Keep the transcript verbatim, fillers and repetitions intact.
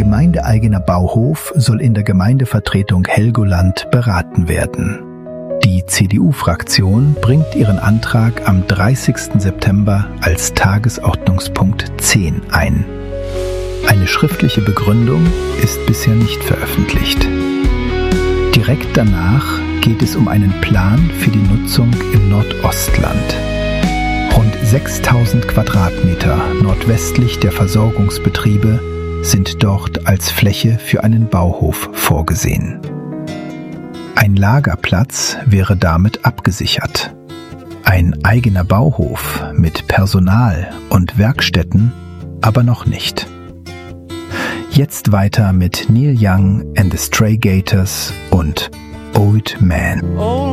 gemeindeeigener Bauhof soll in der Gemeindevertretung Helgoland beraten werden. Die C D U-Fraktion bringt ihren Antrag am dreißigsten September als Tagesordnungspunkt zehn ein. Eine schriftliche Begründung ist bisher nicht veröffentlicht. Direkt danach geht es um einen Plan für die Nutzung im Nordostland. Rund sechstausend Quadratmeter nordwestlich der Versorgungsbetriebe sind dort als Fläche für einen Bauhof vorgesehen. Ein Lagerplatz wäre damit abgesichert. Ein eigener Bauhof mit Personal und Werkstätten aber noch nicht. Jetzt weiter mit Neil Young and the Stray Gators und Old Man.